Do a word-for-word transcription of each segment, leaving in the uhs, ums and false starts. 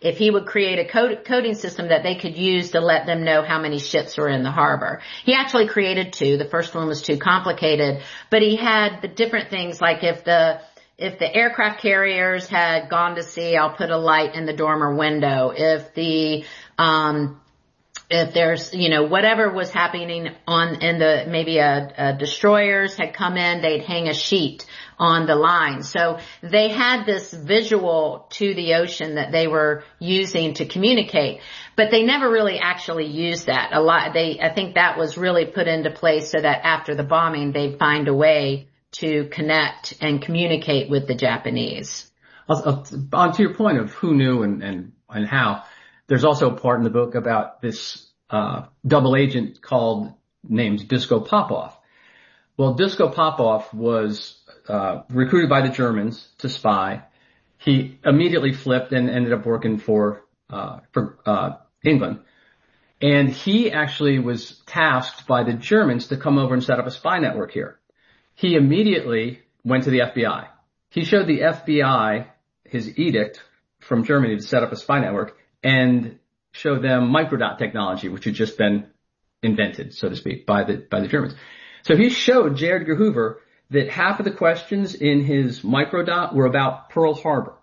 if he would create a code, coding system that they could use to let them know how many ships were in the harbor. He actually created two. The first one was too complicated, but he had the different things like if the If the aircraft carriers had gone to sea, I'll put a light in the dormer window. If the, um, if there's, you know, whatever was happening on, in the, maybe a, a destroyers had come in, they'd hang a sheet on the line. So they had this visual to the ocean that they were using to communicate, but they never really actually used that. A lot, they, I think that was really put into place so that after the bombing, they'd find a way to connect and communicate with the Japanese. Uh, on to your point of who knew and, and, and how, there's also a part in the book about this, uh, double agent called, named Disco Popoff. Well, Disco Popoff was, uh, recruited by the Germans to spy. He immediately flipped and ended up working for, uh, for, uh, England. And he actually was tasked by the Germans to come over and set up a spy network here. He immediately went to the F B I. He showed the F B I his edict from Germany to set up a spy network and showed them microdot technology, which had just been invented, so to speak, by the, by the Germans. So he showed J. Edgar Hoover that half of the questions in his microdot were about Pearl Harbor.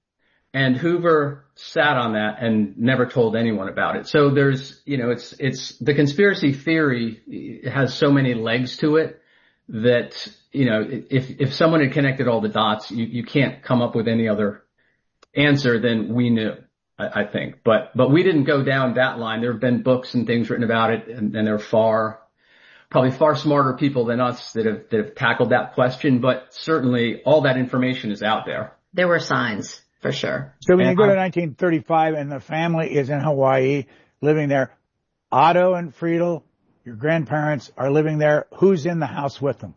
And Hoover sat on that and never told anyone about it. So there's, you know, it's, it's, the conspiracy theory has so many legs to it that, you know, if, if someone had connected all the dots, you, you can't come up with any other answer than we knew, I, I think. But, but we didn't go down that line. There have been books and things written about it, and, and there are far, probably far smarter people than us that have, that have tackled that question. But certainly all that information is out there. There were signs, for sure. So when you go to nineteen thirty-five and the family is in Hawaii, living there, Otto and Friedel, your grandparents are living there. Who's in the house with them?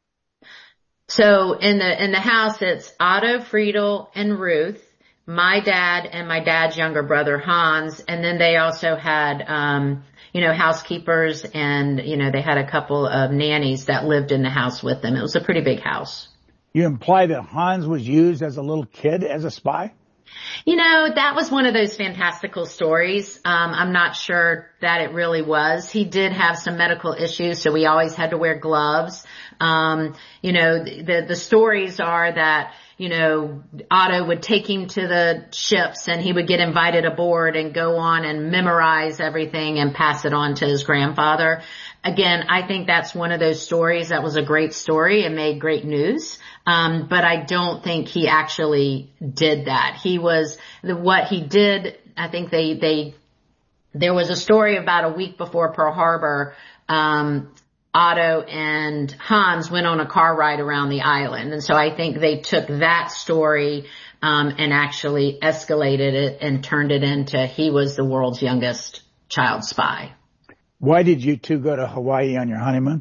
So in the, in the house, it's Otto, Friedel, and Ruth, my dad and my dad's younger brother, Hans. And then they also had, um, you know, housekeepers and, you know, they had a couple of nannies that lived in the house with them. It was a pretty big house. You imply that Hans was used as a little kid as a spy? You know, that was one of those fantastical stories. Um, I'm not sure that it really was. He did have some medical issues, so we always had to wear gloves. Um, you know, the, the stories are that, you know, Otto would take him to the ships and he would get invited aboard and go on and memorize everything and pass it on to his grandfather. Again, I think that's one of those stories that was a great story and made great news. Um, but I don't think he actually did that. He was, the, what he did, I think they, they, there was a story about a week before Pearl Harbor, um, Otto and Hans went on a car ride around the island. And so I think they took that story, um, and actually escalated it and turned it into he was the world's youngest child spy. Why did you two go to Hawaii on your honeymoon?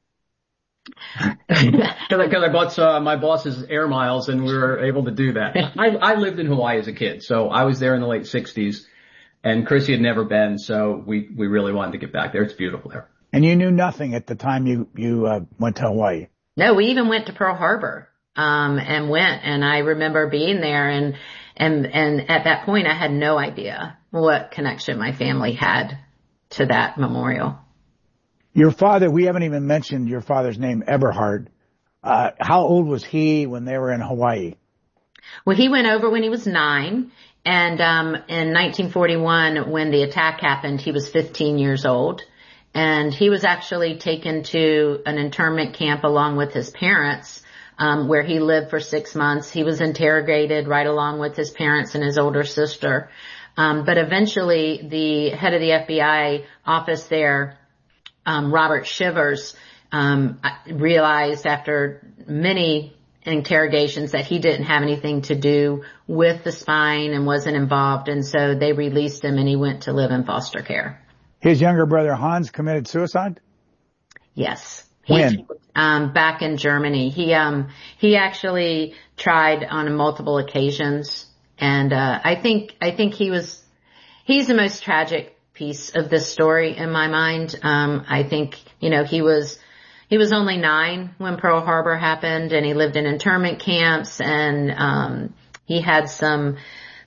Because I bought uh, my boss's air miles and we were able to do that. I, I lived in Hawaii as a kid, so I was there in the late sixties, and Chrissy had never been, so we, we really wanted to get back there. It's beautiful there. And you knew nothing at the time you, you uh, went to Hawaii? No, we even went to Pearl Harbor, um, and went, and I remember being there, and, and, and at that point I had no idea what connection my family had to that memorial. Your father, we haven't even mentioned your father's name, Eberhard. Uh, how old was he when they were in Hawaii? Well, he went over when he was nine. And, um, in nineteen forty-one, when the attack happened, he was fifteen years old. And he was actually taken to an internment camp along with his parents, um, where he lived for six months. He was interrogated right along with his parents and his older sister. Um, but eventually the head of the F B I office there, Um, Robert Shivers, um, realized after many interrogations that he didn't have anything to do with the spying and wasn't involved. And so they released him and he went to live in foster care. His younger brother Hans committed suicide? Yes. When? He, um, back in Germany. He, um, he actually tried on multiple occasions. And, uh, I think, I think he was, he's the most tragic piece of this story in my mind. Um, I think, you know, he was, he was only nine when Pearl Harbor happened, and he lived in internment camps, and, um, he had some,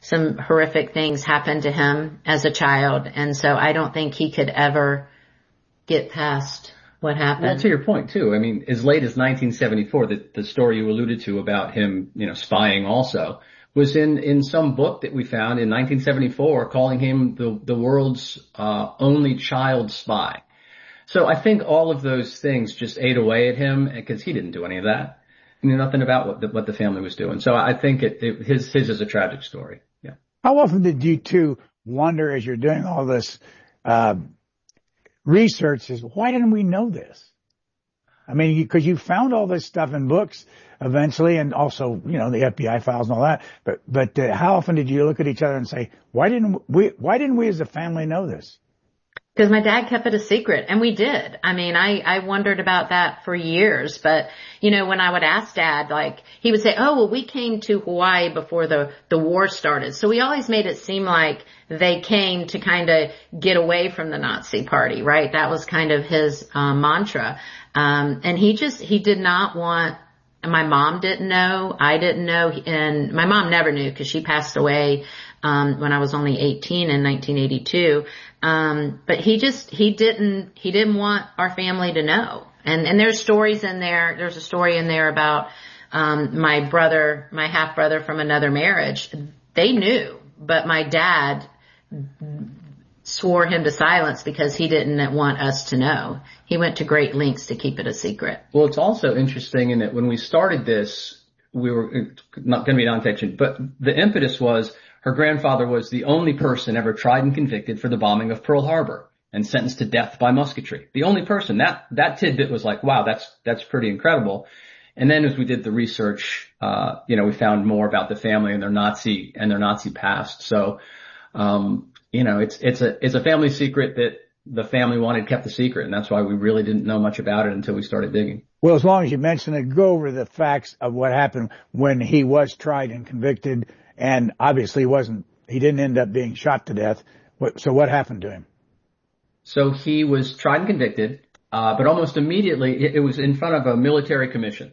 some horrific things happened to him as a child. And so I don't think he could ever get past what happened. Well, to your point too, I mean, as late as nineteen seventy-four, the, the story you alluded to about him, you know, spying also was in, in some book that we found in nineteen seventy-four calling him the, the world's, uh, only child spy. So I think all of those things just ate away at him because he didn't do any of that. He knew nothing about what the, what the family was doing. So I think it, it his, his is a tragic story. Yeah. How often did you two wonder as you're doing all this, uh, research is why didn't we know this? I mean, because you, you found all this stuff in books eventually, and also, you know, the F B I files and all that. But, but uh, how often did you look at each other and say, why didn't we, why didn't we as a family know this? Because my dad kept it a secret, and we did. I mean, I, I wondered about that for years, but, you know, when I would ask Dad, like, he would say, oh, well, we came to Hawaii before the, the war started. So we always made it seem like they came to kind of get away from the Nazi party, right? That was kind of his, um, mantra. Um, and he just, he did not want, my mom didn't know, I didn't know, and my mom never knew because she passed away, um, when I was only eighteen in nineteen eighty-two. Um, but he just, he didn't, he didn't want our family to know. And, and there's stories in there, there's a story in there about, um, my brother, my half brother from another marriage. They knew, but my dad swore him to silence because he didn't want us to know. He went to great lengths to keep it a secret. Well, it's also interesting in that when we started this, we were not going to be nonfiction, but the impetus was her grandfather was the only person ever tried and convicted for the bombing of Pearl Harbor and sentenced to death by musketry. The only person. That, that tidbit was like, wow, that's, that's pretty incredible. And then as we did the research, uh, you know, we found more about the family and their Nazi, and their Nazi past. So, um, you know, it's, it's a, it's a family secret that the family wanted kept a secret. And that's why we really didn't know much about it until we started digging. Well, as long as you mention it, go over the facts of what happened when he was tried and convicted. And obviously he wasn't, he didn't end up being shot to death. So what happened to him? So he was tried and convicted, uh, but almost immediately it, it was in front of a military commission.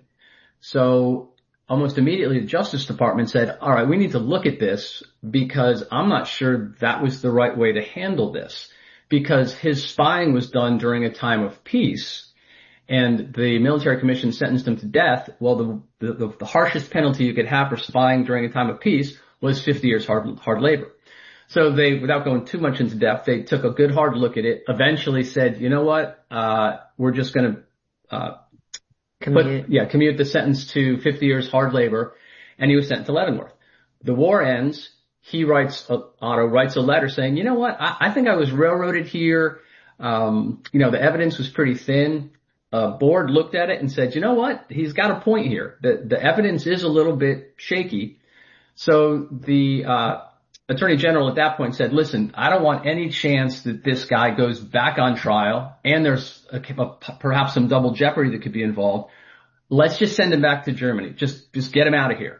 So almost immediately the Justice Department said, all right, we need to look at this because I'm not sure that was the right way to handle this, because his spying was done during a time of peace. And the military commission sentenced him to death. Well, the, the, the harshest penalty you could have for spying during a time of peace was fifty years hard, hard labor. So they, without going too much into depth, they took a good hard look at it, eventually said, you know what, uh, we're just going to, uh, Commute. put, yeah, commute the sentence to fifty years hard labor. And he was sent to Leavenworth. The war ends. He writes, uh, Otto writes a letter saying, you know what, I, I think I was railroaded here. Um, you know, the evidence was pretty thin. Uh, board looked at it and said, you know what? He's got a point here. The, the evidence is a little bit shaky. So the, uh, Attorney General at that point said, listen, I don't want any chance that this guy goes back on trial and there's a, a, perhaps some double jeopardy that could be involved. Let's just send him back to Germany. Just, just get him out of here.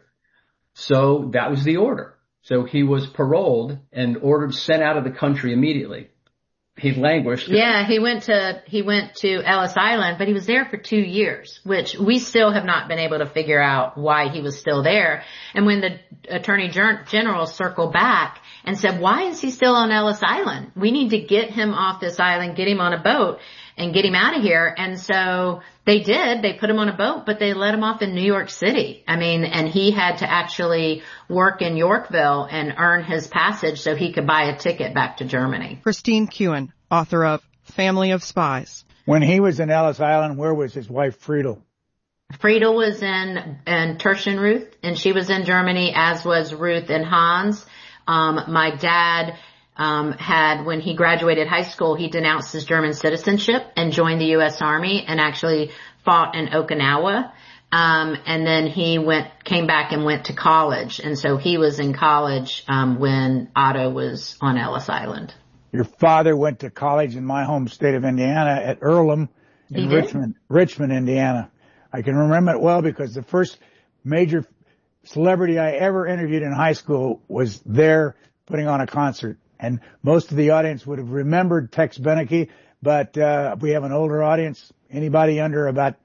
So that was the order. So he was paroled and ordered sent out of the country immediately. He languished. Yeah, he went to, he went to Ellis Island, but he was there for two years, which we still have not been able to figure out why he was still there. And when the Attorney General circled back and said, why is he still on Ellis Island? We need to get him off this island, get him on a boat and get him out of here. And so they did. They put him on a boat, but they let him off in New York City. I mean, and he had to actually work in Yorkville and earn his passage so he could buy a ticket back to Germany. Christine Kewen, author of Family of Spies. When he was in Ellis Island, where was his wife Friedel? Friedel was in, in Tirschenreuth, and she was in Germany, as was Ruth and Hans. Um, my dad Um, had, when he graduated high school, he denounced his German citizenship and joined the U S Army and actually fought in Okinawa. Um, and then he went, came back and went to college. And so he was in college, um, when Otto was on Ellis Island. Your father went to college in my home state of Indiana at Earlham in Richmond, Richmond, Indiana. I can remember it well because the first major celebrity I ever interviewed in high school was there putting on a concert. And most of the audience would have remembered Tex Beneke, but uh we have an older audience. Anybody under about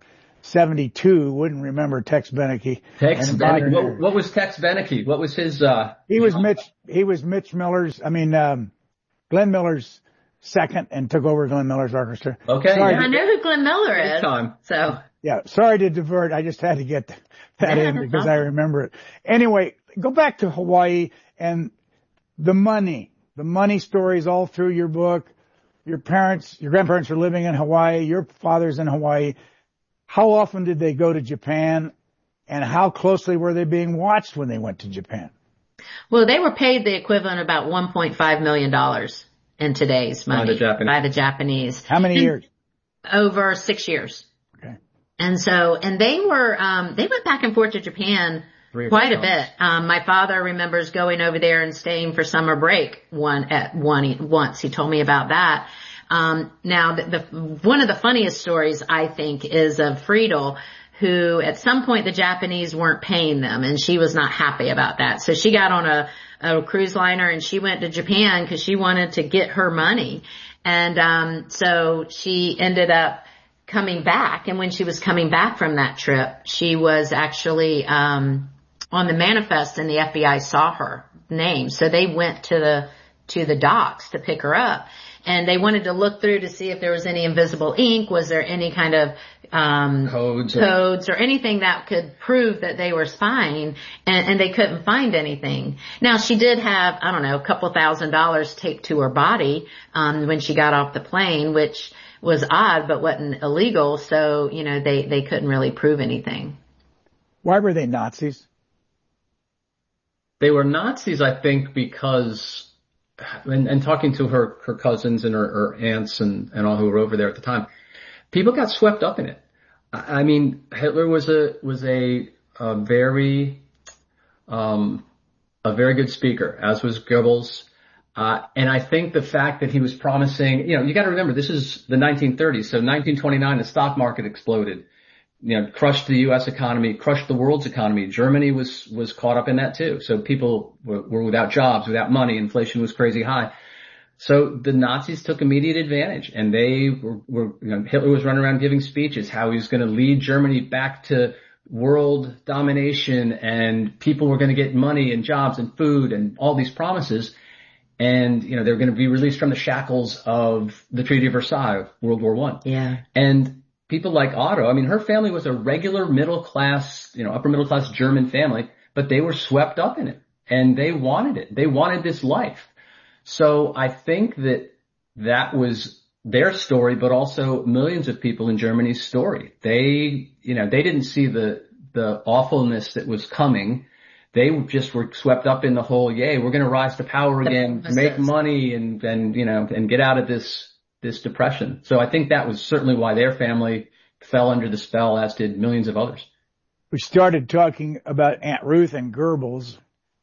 seventy-two wouldn't remember Tex Beneke. Tex Beneke. What, what was Tex Beneke? What was his, uh, he was Mitch, he was Mitch Miller's, I mean, um, Glenn Miller's second and took over Glenn Miller's orchestra. Okay. Sorry, yeah, I know who Glenn Miller is. Time. So. Yeah. Sorry to divert. I just had to get that yeah, in because I remember it. Anyway, go back to Hawaii and the money, the money stories all through your book. Your parents, your grandparents are living in Hawaii. Your father's in Hawaii. How often did they go to Japan, and how closely were they being watched when they went to Japan? Well, they were paid the equivalent of about one point five million dollars in today's money. By the Japanese. By the Japanese. How many and years? Over six years. Okay. And so, and they were, um, they went back and forth to Japan quite a bit. Um, my father remembers going over there and staying for summer break one at one, once. He told me about that. Um, now the, the, one of the funniest stories I think is of Friedel, who at some point the Japanese weren't paying them and she was not happy about that. So she got on a, a cruise liner and she went to Japan because she wanted to get her money. And, um, so she ended up coming back. And when she was coming back from that trip, she was actually, um, on the manifest and the F B I saw her name. So they went to the, to the docks to pick her up. And they wanted to look through to see if there was any invisible ink. Was there any kind of um codes, codes or anything that could prove that they were spying? And, and they couldn't find anything. Now, she did have, I don't know, a couple thousand dollars taped to her body um when she got off the plane, which was odd but wasn't illegal. So, you know, they, they couldn't really prove anything. Why were they Nazis? They were Nazis, I think, because... And, and talking to her, her cousins and her, her aunts and, and all who were over there at the time, people got swept up in it. I mean, Hitler was a, was a, a very, um, a very good speaker, as was Goebbels. Uh, and I think the fact that he was promising, you know, you got to remember, this is the nineteen thirties. So nineteen twenty-nine, the stock market exploded, you know, crushed the U S economy, crushed the world's economy. Germany was, was caught up in that too. So people were, were without jobs, without money. Inflation was crazy high. So the Nazis took immediate advantage and they were, were you know, Hitler was running around giving speeches, how he was going to lead Germany back to world domination and people were going to get money and jobs and food and all these promises. And, you know, they were going to be released from the shackles of the Treaty of Versailles, World War One. Yeah. And people like Otto, I mean, her family was a regular middle class, you know, upper middle class German family, but they were swept up in it and they wanted it. They wanted this life. So I think that that was their story, but also millions of people in Germany's story. They, you know, they didn't see the, the awfulness that was coming. They just were swept up in the whole, yay, we're going to rise to power again, make money and, and, you know, and get out of this, this depression. So I think that was certainly why their family fell under the spell, as did millions of others. We started talking about Aunt Ruth and Goebbels.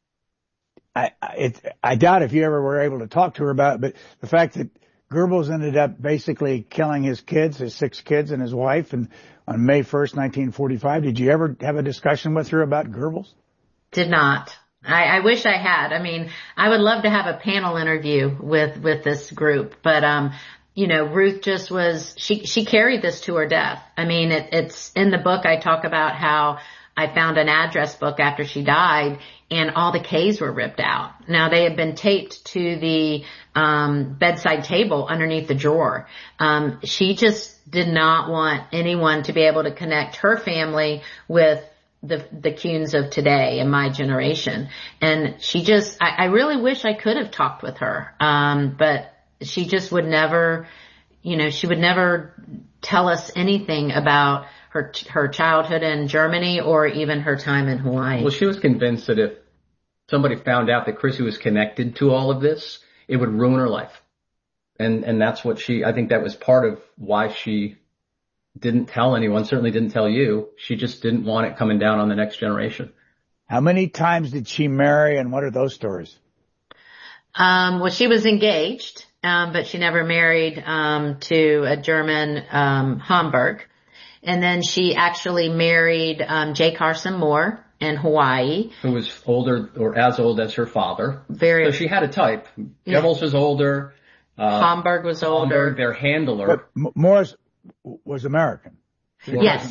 I, it, I doubt if you ever were able to talk to her about it, but the fact that Goebbels ended up basically killing his kids, his six kids and his wife, and on May first, nineteen forty-five, did you ever have a discussion with her about Goebbels? Did not. I, I wish I had. I mean, I would love to have a panel interview with, with this group, but, um, you know, Ruth just was, she, she carried this to her death. I mean, it, it's in the book. I talk about how I found an address book after she died and all the K's were ripped out. Now they had been taped to the, um, bedside table underneath the drawer. Um, she just did not want anyone to be able to connect her family with the, the Kuhns of today and my generation. And she just, I, I really wish I could have talked with her. Um, but she just would never, you know, she would never tell us anything about her, her childhood in Germany or even her time in Hawaii. Well, she was convinced that if somebody found out that Chrissy was connected to all of this, it would ruin her life. And, and that's what she, I think that was part of why she didn't tell anyone, certainly didn't tell you. She just didn't want it coming down on the next generation. How many times did she marry and what are those stories? Um, well, she was engaged, um, but she never married, um, to a German, um, Hamburg. And then she actually married, um, J. Carson Moore in Hawaii. Who was older or as old as her father. Very. So she had a type. Yeah. Goebbels was older. Uh, Hamburg was older. Hamburg, their handler. But Morris was American. Yes.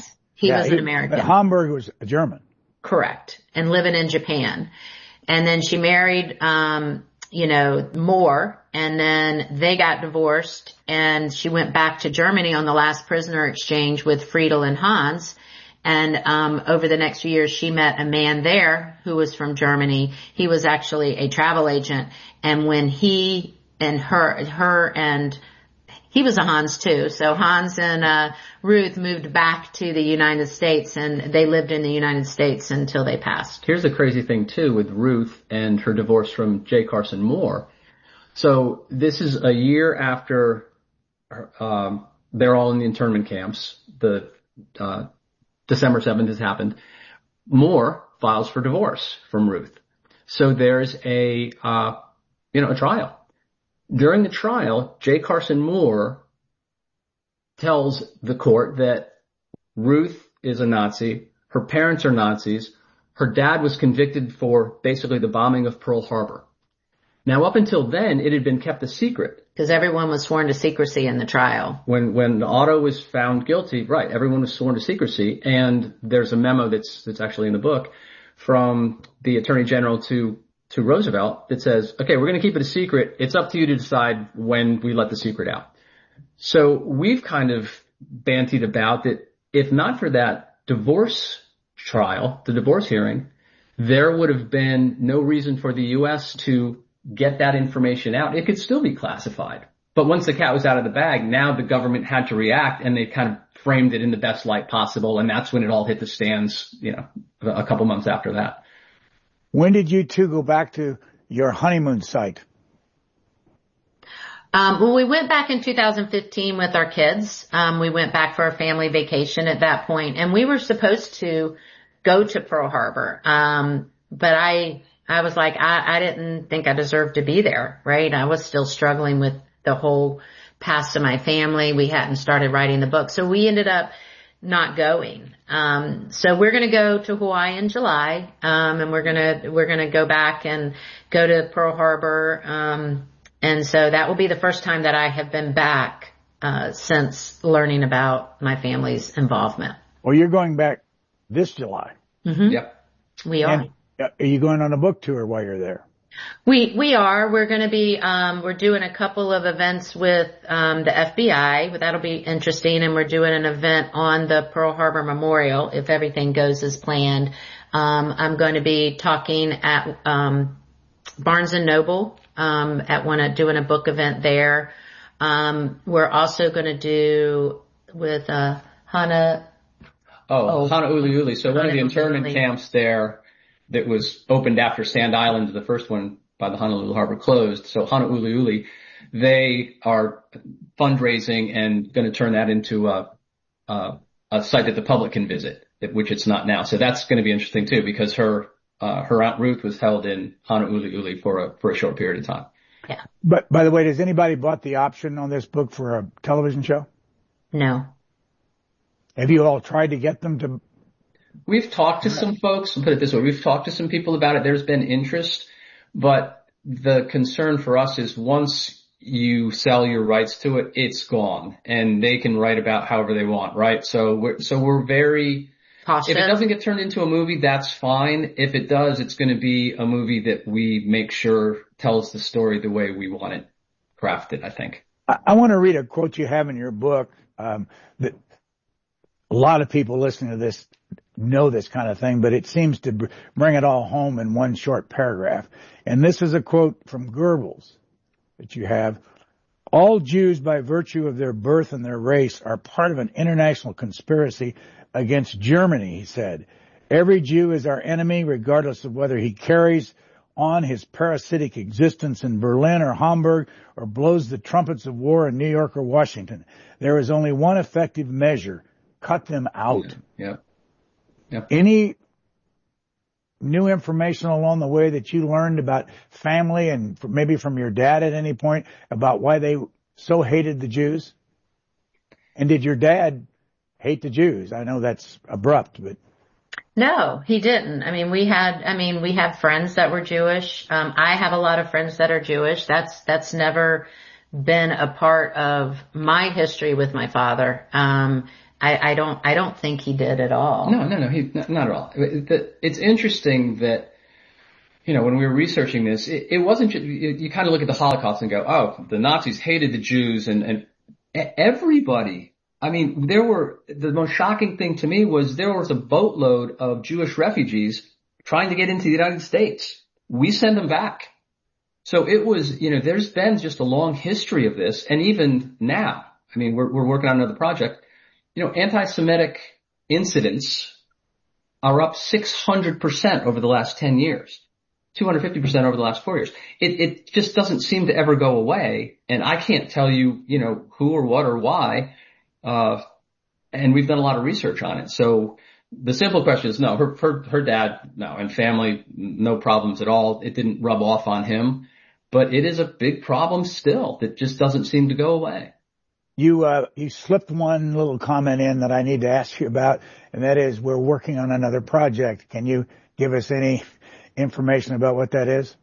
He yeah, was he, an American. But Hamburg was a German. Correct. And living in Japan. And then she married, um, you know, Moore, and then they got divorced, and she went back to Germany on the last prisoner exchange with Friedel and Hans. And um over the next few years, she met a man there who was from Germany. He was actually a travel agent. And when he and her, her and he was a Hans too. So Hans and uh Ruth moved back to the United States, and they lived in the United States until they passed. Here's the crazy thing too with Ruth and her divorce from J. Carson Moore. So this is a year after um they're all in the internment camps. The uh December seventh has happened. Moore files for divorce from Ruth. So there's a uh you know a trial. During the trial, J. Carson Moore tells the court that Ruth is a Nazi, her parents are Nazis, her dad was convicted for basically the bombing of Pearl Harbor. Now, up until then, it had been kept a secret. Because everyone was sworn to secrecy in the trial. When when Otto was found guilty, right, everyone was sworn to secrecy, and there's a memo that's that's actually in the book from the Attorney General to to Roosevelt that says, okay, we're going to keep it a secret. It's up to you to decide when we let the secret out. So we've kind of bantied about that if not for that divorce trial, the divorce hearing, there would have been no reason for the U S to get that information out. It could still be classified. But once the cat was out of the bag, now the government had to react, and they kind of framed it in the best light possible. And that's when it all hit the stands, you know, a couple months after that. When did you two go back to your honeymoon site? Um, well, we went back in two thousand fifteen with our kids. Um, we went back for a family vacation at that point, and we were supposed to go to Pearl Harbor. Um, but I, I was like, I, I didn't think I deserved to be there, right? I was still struggling with the whole past of my family. We hadn't started writing the book. So we ended up not going. Um, so we're going to go to Hawaii in July. Um, and we're going to, we're going to go back and go to Pearl Harbor. Um, and so that will be the first time that I have been back, uh, since learning about my family's involvement. Well, you're going back this July. Mm-hmm. Yep. We are. And are you going on a book tour while you're there? We, we are. We're going to be, um, we're doing a couple of events with, um, the F B I. That'll be interesting. And we're doing an event on the Pearl Harbor Memorial if everything goes as planned. Um, I'm going to be talking at, um, Barnes and Noble, um, at one, uh, doing a book event there. Um, we're also going to do with, uh, Hana. Oh, Oh. Honolulu. So one of the Honolulu. internment camps there that was opened after Sand Island, the first one by the Honolulu Harbor, closed. So Honolulu, they are fundraising and going to turn that into a, a, a site that the public can visit, which it's not now. So that's going to be interesting too, because her, uh, her Aunt Ruth was held in Honolulu for a, for a short period of time. Yeah. But by the way, has anybody bought the option on this book for a television show? No. Have you all tried to get them to? We've talked to some folks, put it this way, we've talked to some people about it. There's been interest, but the concern for us is once you sell your rights to it, it's gone, and they can write about however they want, right? So we're, so we're very, Cautious. if it doesn't get turned into a movie, that's fine. If it does, it's going to be a movie that we make sure tells the story the way we want it crafted, I think. I, I want to read a quote you have in your book, um, that a lot of people listening to this know this kind of thing, but it seems to bring it all home in one short paragraph. And this is a quote from Goebbels that you have. All Jews, by virtue of their birth and their race, are part of an international conspiracy against Germany, he said. Every Jew is our enemy, regardless of whether he carries on his parasitic existence in Berlin or Hamburg or blows the trumpets of war in New York or Washington. There is only one effective measure: cut them out. Yeah. yeah. Yep. Any new information along the way that you learned about family and maybe from your dad at any point about why they so hated the Jews? And did your dad hate the Jews? I know that's abrupt, but. No, he didn't. I mean, we had, I mean, we have friends that were Jewish. Um, I have a lot of friends that are Jewish. That's, that's never been a part of my history with my father. Um, I, I don't, I don't think he did at all. No, no, no, he, not, not at all. It, it's interesting that, you know, when we were researching this, it, it wasn't just, you, you kind of look at the Holocaust and go, oh, the Nazis hated the Jews and, and everybody. I mean, there were, the most shocking thing to me was there was a boatload of Jewish refugees trying to get into the United States. We send them back. So it was, you know, there's been just a long history of this. And even now, I mean, we're, we're working on another project. You know, anti-Semitic incidents are up six hundred percent over the last ten years. two hundred fifty percent over the last four years. It, it just doesn't seem to ever go away. And I can't tell you, you know, who or what or why. Uh, and we've done a lot of research on it. So the simple question is no, her, her, her dad, no, and family, no problems at all. It didn't rub off on him, but it is a big problem still that just doesn't seem to go away. You, uh, you slipped one little comment in that I need to ask you about, and that is we're working on another project. Can you give us any information about what that is?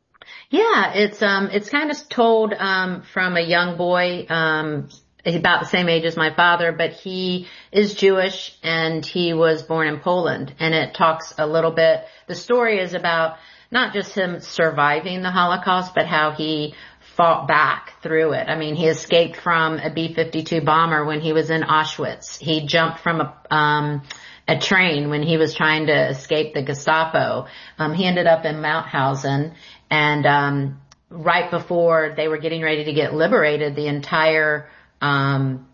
Yeah, it's, um, it's kind of told, um, from a young boy, um, he's about the same age as my father, but he is Jewish and he was born in Poland. And it talks a little bit, the story is about not just him surviving the Holocaust, but how he fought back through it. I mean, he escaped from a B fifty-two bomber when he was in Auschwitz. He jumped from a, um, a train when he was trying to escape the Gestapo. Um, he ended up in Mauthausen, and, um, right before they were getting ready to get liberated, the entire, um,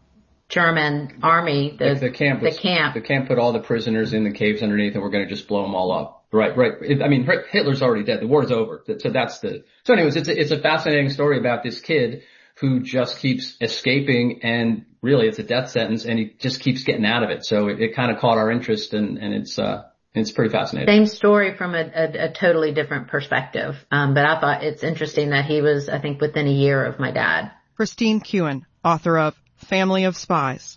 German army, the, the camp, was, the camp, the camp put all the prisoners in the caves underneath and we're going to just blow them all up. Right, right. I mean, Hitler's already dead. The war's over. So that's the, so anyways, it's a, it's a fascinating story about this kid who just keeps escaping and really it's a death sentence and he just keeps getting out of it. So it, it kind of caught our interest and, and it's, uh, it's pretty fascinating. Same story from a, a, a totally different perspective. Um, but I thought it's interesting that he was, I think, within a year of my dad. Christine Kewen, author of Family of Spies.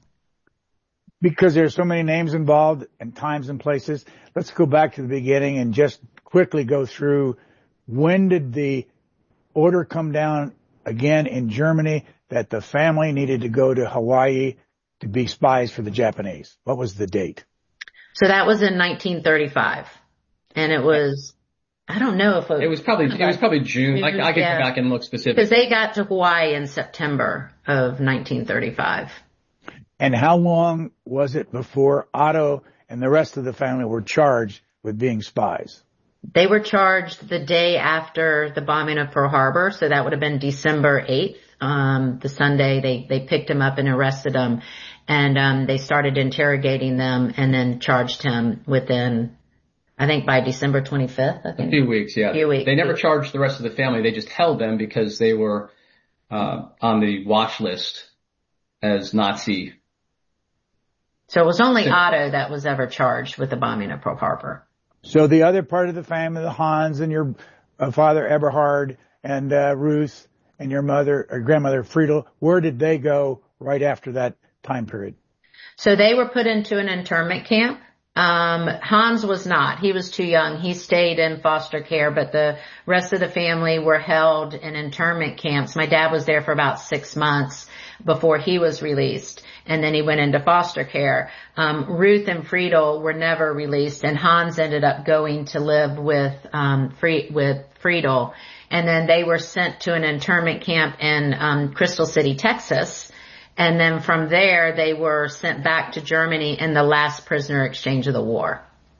Because there's so many names involved and times and places, let's go back to the beginning and just quickly go through when did the order come down again in Germany that the family needed to go to Hawaii to be spies for the Japanese? What was the date? So that was in nineteen thirty-five. And it was, I don't know if it, it was probably, it was probably June. Like I could yeah. go back and look specific. Because they got to Hawaii in September of nineteen thirty-five. And how long was it before Otto and the rest of the family were charged with being spies? They were charged the day after the bombing of Pearl Harbor, so that would have been December eighth. Um, the Sunday they, they picked him up and arrested him, and um, they started interrogating them and then charged him within, I think by December twenty-fifth. I think. A few weeks, yeah. A few weeks. They never charged the rest of the family. They just held them because they were uh, on the watch list as Nazi. So it was only Otto that was ever charged with the bombing of Pearl Harbor. So the other part of the family, the Hans and your uh, father Eberhard and uh, Ruth and your mother or grandmother Friedel, where did they go right after that time period? So they were put into an internment camp. Um, Hans was not. He was too young. He stayed in foster care, but the rest of the family were held in internment camps. My dad was there for about six months before he was released. And then he went into foster care. Um, Ruth and Friedel were never released, and Hans ended up going to live with, um, Fre- with Friedel. And then they were sent to an internment camp in, um, Crystal City, Texas. And then from there, they were sent back to Germany in the last prisoner exchange of the war.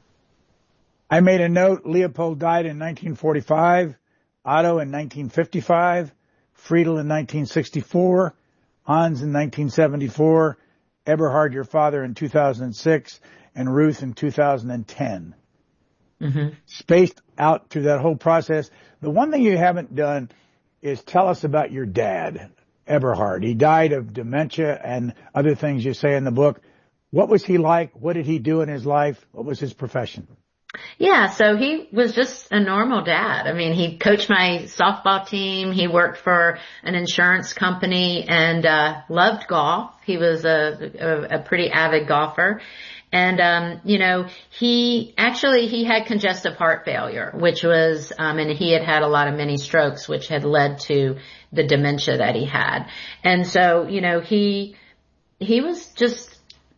I made a note. Leopold died in nineteen forty-five, Otto in nineteen fifty-five, Friedel in nineteen sixty-four, Hans in nineteen seventy-four, Eberhard, your father, in two thousand six, and Ruth in two thousand ten. Mm-hmm. Spaced out through that whole process. The one thing you haven't done is tell us about your dad, Eberhard. He died of dementia and other things you say in the book. What was he like? What did he do in his life? What was his profession? Yeah, so he was just a normal dad. I mean, he coached my softball team. He worked for an insurance company and uh loved golf. He was a, a, a pretty avid golfer. And, um, you know, he actually, he had congestive heart failure, which was, um, and he had had a lot of mini strokes, which had led to the dementia that he had. And so, you know, he, he was just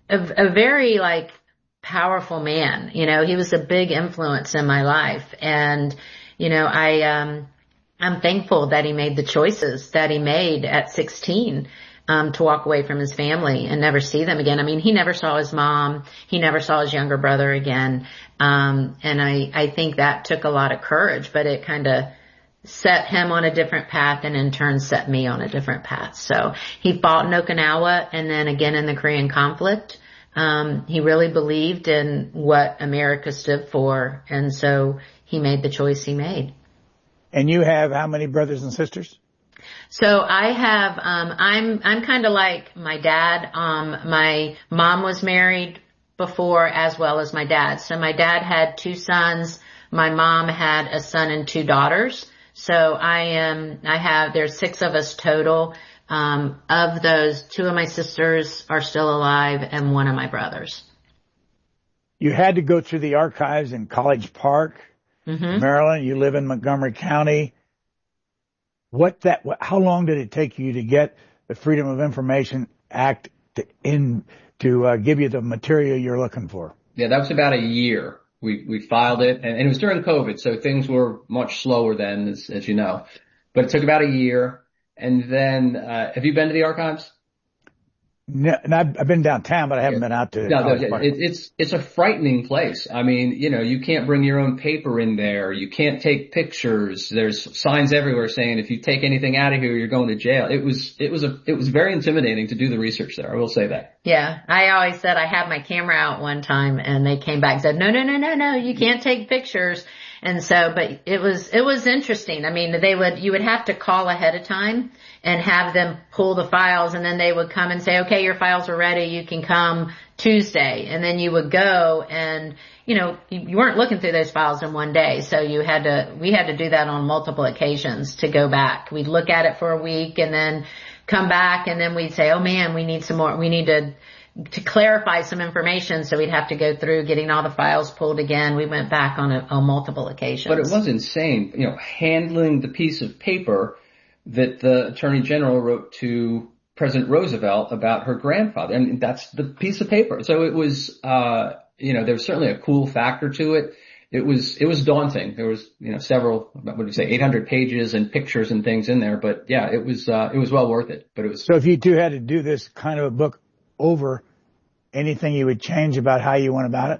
a, a very like powerful man. You know, he was a big influence in my life. And, you know, I, um, I'm thankful that he made the choices that he made at sixteen, um, to walk away from his family and never see them again. I mean, he never saw his mom. He never saw his younger brother again. Um, and I, I think that took a lot of courage, but it kind of set him on a different path and in turn set me on a different path. So he fought in Okinawa and then again in the Korean conflict. Um, he really believed in what America stood for. And so he made the choice he made. And you have how many brothers and sisters? So I have, um, I'm, I'm kind of like my dad. Um, my mom was married before as well as my dad. So my dad had two sons. My mom had a son and two daughters. So I am, I have, there's six of us total. Um, of those, two of my sisters are still alive and one of my brothers. You had to go through the archives in College Park, mm-hmm. Maryland. You live in Montgomery County. What that, what, how long did it take you to get the Freedom of Information Act to, in, to uh, give you the material you're looking for? Yeah, that was about a year. We, we filed it and, and it was during COVID. So things were much slower then, as, as you know, but it took about a year. And then, uh, have you been to the archives? No, and I've, I've been downtown, but I haven't yeah. been out to no, College no, Park. It, it's, it's a frightening place. I mean, you know, you can't bring your own paper in there. You can't take pictures. There's signs everywhere saying if you take anything out of here, you're going to jail. It was, it was a, it was very intimidating to do the research there. I will say that. Yeah. I always said I had my camera out one time and they came back and said, no, no, no, no, no, you can't take pictures. And so, but it was, it was interesting. I mean, they would, you would have to call ahead of time and have them pull the files and then they would come and say, okay, your files are ready. You can come Tuesday. And then you would go and, you know, you weren't looking through those files in one day. So you had to, we had to do that on multiple occasions to go back. We'd look at it for a week and then come back and then we'd say, oh man, we need some more, we need to, to clarify some information. So we'd have to go through getting all the files pulled again. We went back on, a, on multiple occasions. But it was insane, you know, handling the piece of paper that the Attorney General wrote to President Roosevelt about her grandfather. And that's the piece of paper. So it was, uh, you know, there was certainly a cool factor to it. It was, it was daunting. There was, you know, several, what would you say, eight hundred pages and pictures and things in there. But yeah, it was, uh, it was well worth it. But it was. So if you two had to do this kind of a book over, anything you would change about how you went about it?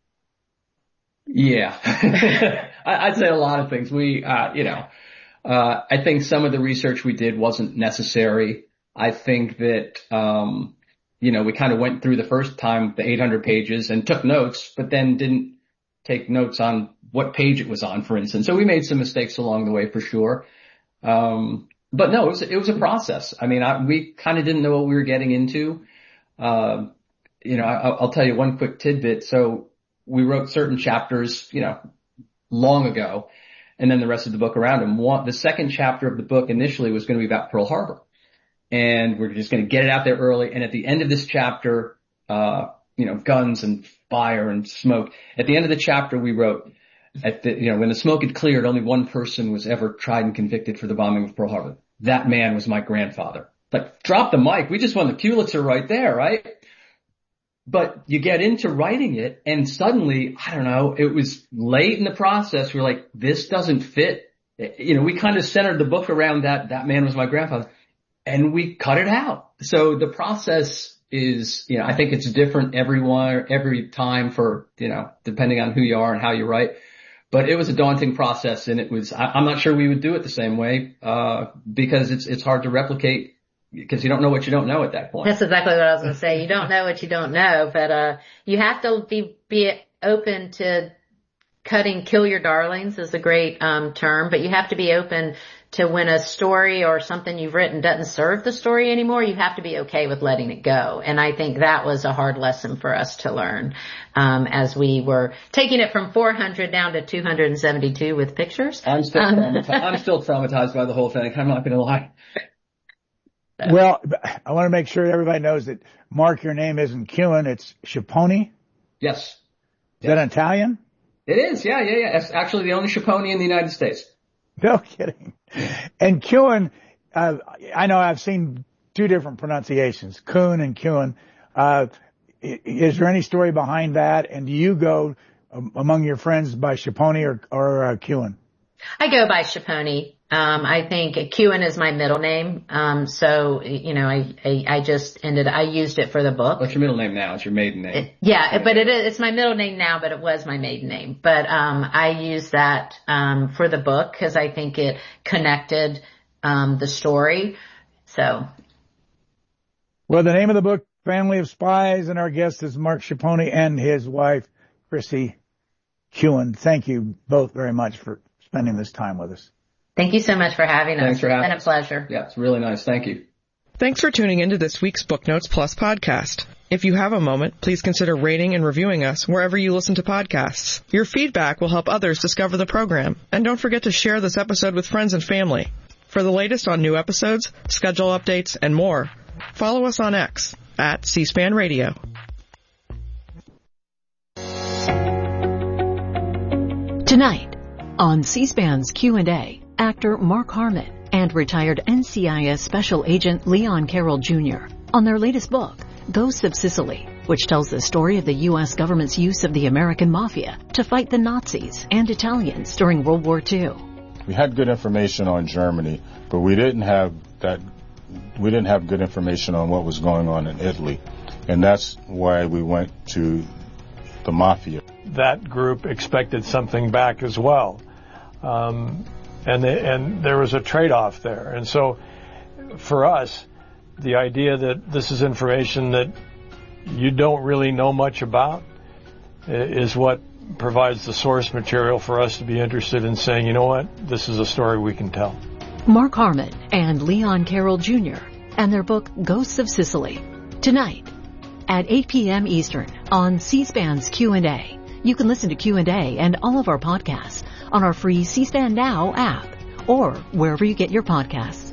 Yeah. I'd say a lot of things. We, uh, you know, uh, I think some of the research we did wasn't necessary. I think that, um, you know, we kind of went through the first time the eight hundred pages and took notes, but then didn't take notes on what page it was on, for instance. So we made some mistakes along the way for sure. Um, but no, it was, it was a process. I mean, I, we kind of didn't know what we were getting into. Uh, you know, I, I'll tell you one quick tidbit. So we wrote certain chapters, you know, long ago, and then the rest of the book around them. One, the second chapter of the book initially was going to be about Pearl Harbor. And we're just going to get it out there early. And at the end of this chapter, uh, you know, guns and fire and smoke. At the end of the chapter, we wrote, at the, you know, when the smoke had cleared, only one person was ever tried and convicted for the bombing of Pearl Harbor. That man was my grandfather. Like, drop the mic. We just won the Pulitzer right there, right? But you get into writing it and suddenly, I don't know, it was late in the process. We're like, this doesn't fit. You know, we kind of centered the book around that, that man was my grandfather. And we cut it out. So the process is, you know, I think it's different everyone, every time for, you know, depending on who you are and how you write. But it was a daunting process and it was, I, I'm not sure we would do it the same way, uh, because it's, it's hard to replicate because you don't know what you don't know at that point. That's exactly what I was going to say. You don't know what you don't know, but, uh, you have to be, be open to cutting, kill your darlings is a great, um, term, but you have to be open to when a story or something you've written doesn't serve the story anymore, you have to be okay with letting it go. And I think that was a hard lesson for us to learn, um, as we were taking it from four hundred down to two hundred seventy-two with pictures. I'm still traumatized. I'm still traumatized by the whole thing. I'm not going to lie. Well, I want to make sure everybody knows that, Mark, your name isn't Kewen, it's Schiappone. Yes. Is yes. that Italian? It is, yeah, yeah, yeah. It's actually the only Schiappone in the United States. No kidding. And Kewen, uh, I know I've seen two different pronunciations, Kuhn and Kewen. Uh, is there any story behind that? And do you go um, among your friends by Schiponi or, or uh, Kewen? I go by Schiponi. Um, I think Kewen is my middle name. Um, so, you know, I, I, I just ended, I used it for the book. What's your middle name now? It's your maiden name. It, yeah, but it is, it's my middle name now, but it was my maiden name. But, um, I use that, um, for the book because I think it connected, um, the story. So. Well, the name of the book, Family of Spies, and our guest is Mark Schiponi and his wife, Chrissy Kewen. Thank you both very much for spending this time with us. Thank you so much for having us. Thanks for having us. It's been a pleasure. Yeah, it's really nice. Thank you. Thanks for tuning into this week's Book Notes Plus podcast. If you have a moment, please consider rating and reviewing us wherever you listen to podcasts. Your feedback will help others discover the program. And don't forget to share this episode with friends and family. For the latest on new episodes, schedule updates, and more, follow us on X at C-SPAN Radio. Tonight on C-SPAN's Q and A, actor Mark Harmon and retired N C I S Special Agent Leon Carroll Junior on their latest book, Ghosts of Sicily, which tells the story of the U S government's use of the American Mafia to fight the Nazis and Italians during World War Two. We had good information on Germany, but we didn't have that. We didn't have good information on what was going on in Italy, and that's why we went to the Mafia. That group expected something back as well. Um, and, they, and there was a trade-off there. And so for us, the idea that this is information that you don't really know much about is what provides the source material for us to be interested in saying, you know what, this is a story we can tell. Mark Harmon and Leon Carroll Junior and their book, Ghosts of Sicily. Tonight at eight p.m. Eastern on C-SPAN's Q and A. You can listen to Q and A and all of our podcasts on our free C-SPAN Now app or wherever you get your podcasts.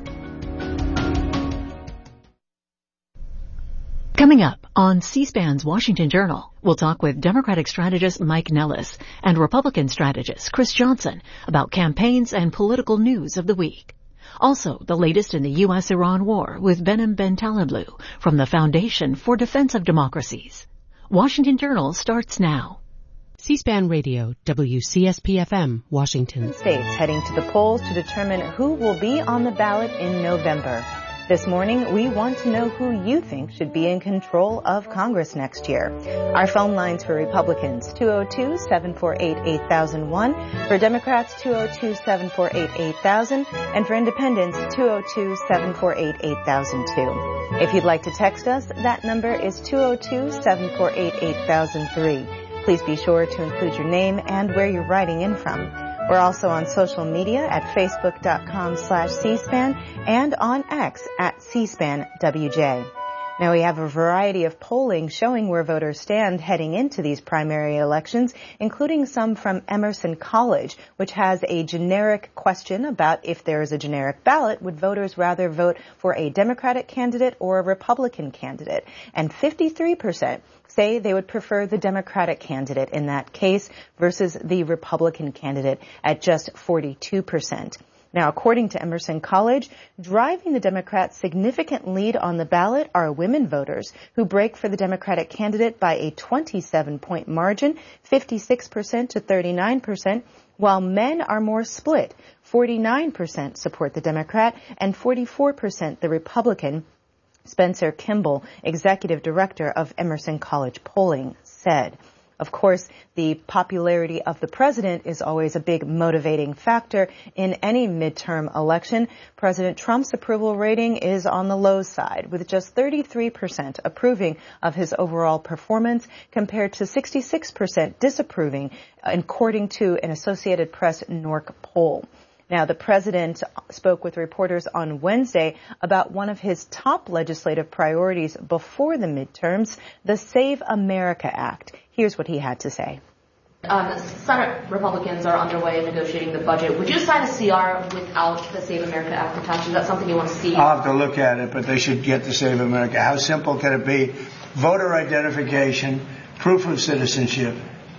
Coming up on C-SPAN's Washington Journal, we'll talk with Democratic strategist Mike Nellis and Republican strategist Chris Johnson about campaigns and political news of the week. Also, the latest in the U S Iran war with Behnam Bentaleblu from the Foundation for Defense of Democracies. Washington Journal starts now. C-SPAN Radio, W C S P F M, Washington. States heading to the polls to determine who will be on the ballot in November. This morning, we want to know who you think should be in control of Congress next year. Our phone lines for Republicans, two oh two, seven four eight, eight thousand one. For Democrats, two oh two, seven four eight, eight thousand. And for Independents, two oh two, seven four eight, eight thousand two. If you'd like to text us, that number is two oh two, seven four eight, eight thousand three. Please be sure to include your name and where you're writing in from. We're also on social media at facebook.com slash C-SPAN and on X at C-SPAN W J. Now we have a variety of polling showing where voters stand heading into these primary elections, including some from Emerson College, which has a generic question about if there is a generic ballot, would voters rather vote for a Democratic candidate or a Republican candidate? And fifty-three percent say they would prefer the Democratic candidate in that case versus the Republican candidate at just forty-two percent. Now, according to Emerson College, driving the Democrats' significant lead on the ballot are women voters who break for the Democratic candidate by a twenty-seven point margin, fifty-six percent to thirty-nine percent, while men are more split. forty-nine percent support the Democrat and forty-four percent the Republican. Spencer Kimball, executive director of Emerson College Polling, said. Of course, the popularity of the president is always a big motivating factor in any midterm election. President Trump's approval rating is on the low side, with just thirty-three percent approving of his overall performance compared to sixty-six percent disapproving, according to an Associated Press N O R C poll. Now, the president spoke with reporters on Wednesday about one of his top legislative priorities before the midterms, the Save America Act. Here's what he had to say. Um, Senate Republicans are underway negotiating the budget. Would you sign a C R without the Save America Act attached? Is that something you want to see? I'll have to look at it, but they should get the Save America. How simple can it be? Voter identification, proof of citizenship.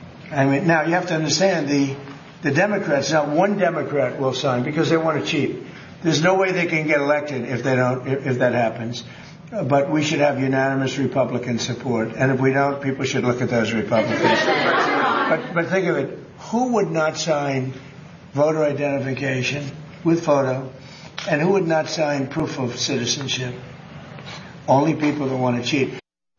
I mean, now you have to understand the The Democrats, not one Democrat will sign because they want to cheat. There's no way they can get elected if they don't, if, if that happens. but we should have unanimous Republican support. And if we don't, people should look at those Republicans. but, but think of it. Who would not sign voter identification with photo, and who would not sign proof of citizenship? Only people that want to cheat.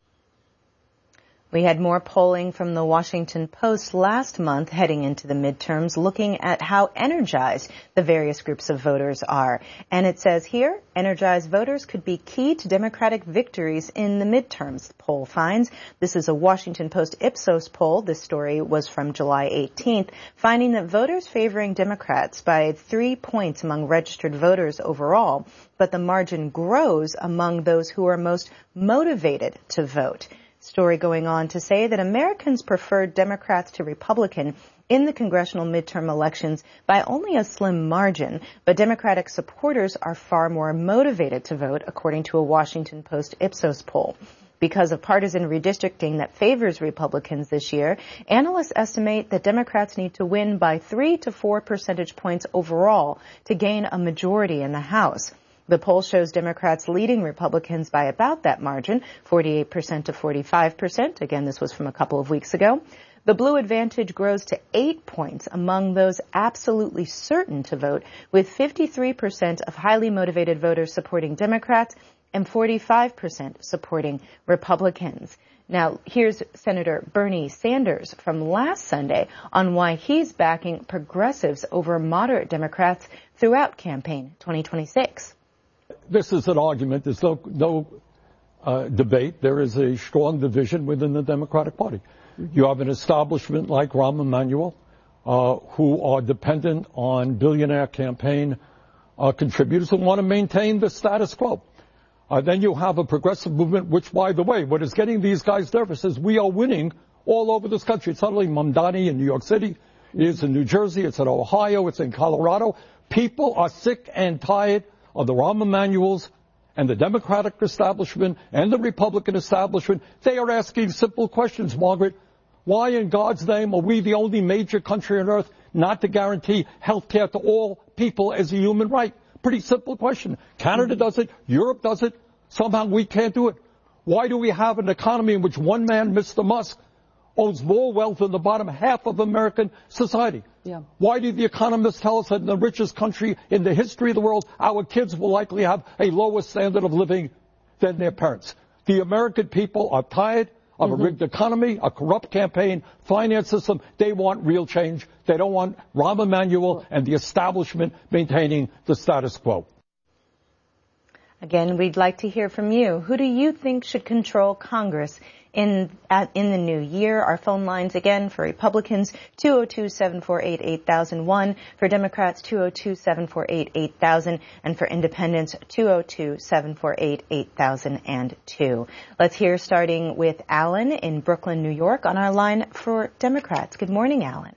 We had more polling from the Washington Post last month heading into the midterms, looking at how energized the various groups of voters are. And it says here, energized voters could be key to Democratic victories in the midterms, the poll finds. This is a Washington Post Ipsos poll. This story was from July eighteenth, finding that voters favoring Democrats by three points among registered voters overall, but the margin grows among those who are most motivated to vote. Story going on to say that Americans preferred Democrats to Republican in the congressional midterm elections by only a slim margin, but Democratic supporters are far more motivated to vote, according to a Washington Post Ipsos poll. Because of partisan redistricting that favors Republicans this year, analysts estimate that Democrats need to win by three to four percentage points overall to gain a majority in the House. The poll shows Democrats leading Republicans by about that margin, forty-eight percent to forty-five percent. Again, this was from a couple of weeks ago. The blue advantage grows to eight points among those absolutely certain to vote, with fifty-three percent of highly motivated voters supporting Democrats and forty-five percent supporting Republicans. Now, here's Senator Bernie Sanders from last Sunday on why he's backing progressives over moderate Democrats throughout campaign twenty twenty-six. This is an argument. There's no, no uh, debate. There is a strong division within the Democratic Party. You have an establishment like Rahm Emanuel, uh, who are dependent on billionaire campaign uh, contributors who want to maintain the status quo. Uh, then you have a progressive movement, which, by the way, what is getting these guys nervous is we are winning all over this country. It's not only Mamdani in New York City. It is in New Jersey. It's in Ohio. It's in Colorado. People are sick and tired of the Rahm Emanuels and the Democratic establishment and the Republican establishment. They are asking simple questions, Margaret. Why in God's name are we the only major country on earth not to guarantee health care to all people as a human right? Pretty simple question. Canada does it. Europe does it. Somehow we can't do it. Why do we have an economy in which one man, Mister Musk, owns more wealth than the bottom half of American society? Yeah. Why do the economists tell us that in the richest country in the history of the world, our kids will likely have a lower standard of living than their parents? The American people are tired of mm-hmm. a rigged economy, a corrupt campaign, finance system. They want real change. They don't want Rahm Emanuel and the establishment maintaining the status quo. Again, we'd like to hear from you. Who do you think should control Congress in at, in the new year? Our phone lines again for Republicans, two oh two, seven four eight, eight thousand one. For Democrats, two oh two, seven four eight, eight thousand. And for Independents, two oh two, seven four eight, eight thousand two. Let's hear starting with Alan in Brooklyn, New York on our line for Democrats. Good morning, Alan.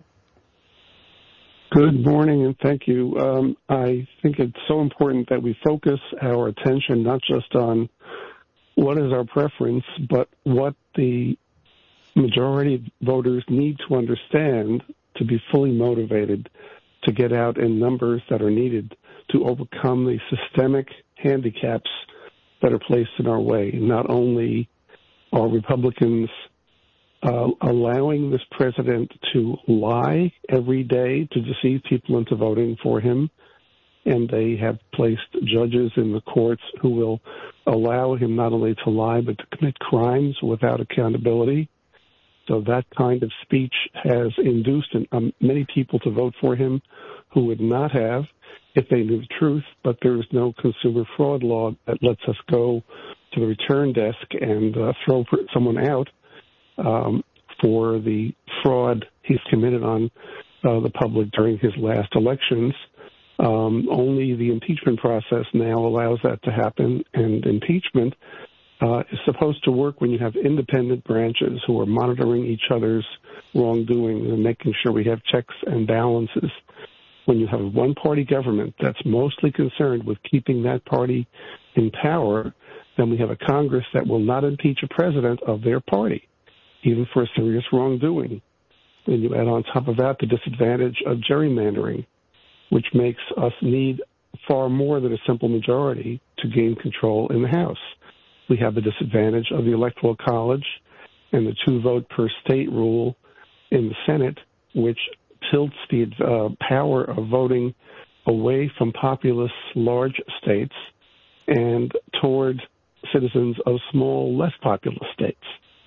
Good morning, and thank you. Um, I think it's so important that we focus our attention not just on what is our preference, but what the majority of voters need to understand to be fully motivated to get out in numbers that are needed to overcome the systemic handicaps that are placed in our way. Not only are Republicans Uh, allowing this president to lie every day to deceive people into voting for him, and they have placed judges in the courts who will allow him not only to lie but to commit crimes without accountability. So that kind of speech has induced um, many people to vote for him who would not have if they knew the truth, but there is no consumer fraud law that lets us go to the return desk and uh, throw someone out Um, for the fraud he's committed on uh, the public during his last elections. Um, only the impeachment process now allows that to happen, and impeachment uh, is supposed to work when you have independent branches who are monitoring each other's wrongdoing and making sure we have checks and balances. When you have a one-party government that's mostly concerned with keeping that party in power, then we have a Congress that will not impeach a president of their party, even for serious wrongdoing. And you add on top of that the disadvantage of gerrymandering, which makes us need far more than a simple majority to gain control in the House. we have the disadvantage of the Electoral College and the two-vote per state rule in the Senate, which tilts the uh, power of voting away from populous large states and toward citizens of small, less populous states.